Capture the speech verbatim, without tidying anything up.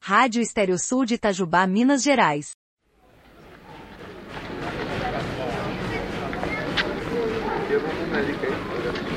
Rádio Estéreo-Sul de Itajubá, Minas Gerais. Eu vou com o médico aí.